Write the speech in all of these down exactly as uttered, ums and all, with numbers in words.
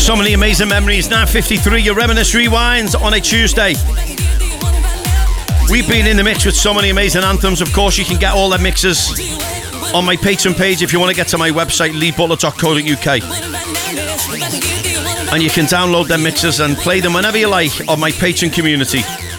So many amazing memories. nine fifty-three, your Reminisce Rewinds on a Tuesday. We've been in the mix with so many amazing anthems. Of course, you can get all their mixes on my Patreon page if you want to get to my website, lee butler dot co dot uk. And you can download their mixes and play them whenever you like on my Patreon community.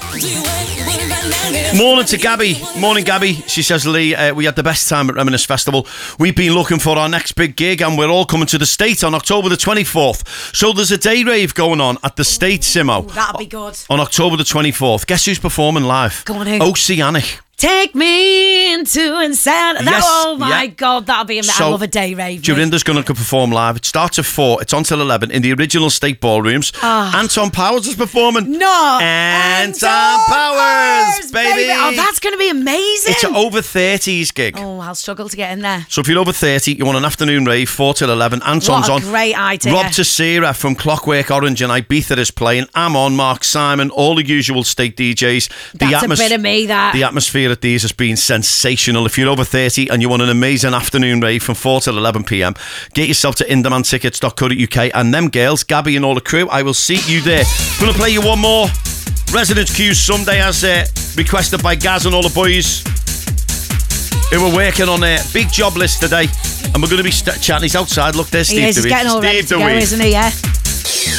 Morning to Gabby. Morning, Gabby. She says, Lee, uh, we had the best time at Reminisce Festival. We've been looking for our next big gig and we're all coming to the State on October the twenty-fourth. So there's a day rave going on at the State Simo. Ooh, that'll be good. On October the twenty-fourth. Guess who's performing live? Go on, who? Oceanic. Take me into inside. That, Yes, oh my yeah. God, that'll be amazing. So, I love a day rave. Dorinda's going to perform live. It starts at four. It's on till eleven in the original State ballrooms. Oh. Anton Powers is performing. No. Anton Powers, baby. Oh, that's going to be amazing. It's an over thirties gig. Oh, I'll struggle to get in there. So if you're over thirty, you want an afternoon rave, four till eleven. Anton's What a on. great idea. Rob Tessera from Clockwork Orange and Ibiza is playing. I'm on. Mark Simon, all the usual State D Js. That's the a bit of me, that. The atmosphere at these has been sensational. If you're over thirty and you want an amazing afternoon rave from four till eleven p.m, get yourself to inderman tickets dot co dot uk, and them girls, Gabby and all the crew, I will see you there. I'm going to play you one more. Residence Q's Someday, as uh, requested by Gaz and all the boys who were working on a big job list today, and we're going to be st- chatting. He's outside. Look, there's Steve He is, he's DeWeese. getting all ready Steve to go, DeWeese. isn't he? Yeah.